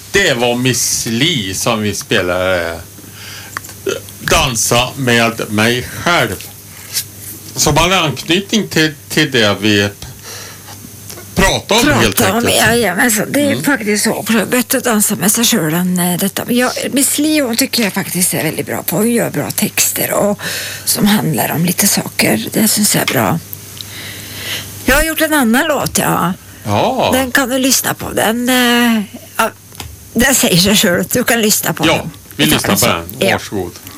Det var Miss Li som vi spelade dansa med mig själv. Som har anknytning till det vi pratar om helt enkelt. Jajamensan, det är faktiskt så. Bättre att dansa med sig själv än detta. Men Miss Li, hon tycker jag faktiskt är väldigt bra på. Hon gör bra texter och som handlar om lite saker. Det syns jag är bra. Jag har gjort en annan låt, ja. Den kan du lyssna på. Den säger sig själv att du kan lyssna på den. Ja, vi lyssnar på den. Varsågod.